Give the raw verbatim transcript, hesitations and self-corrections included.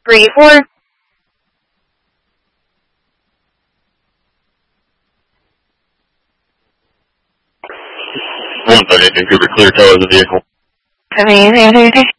three four. one thirty, Vancouver, clear tow of the vehicle. Amazing.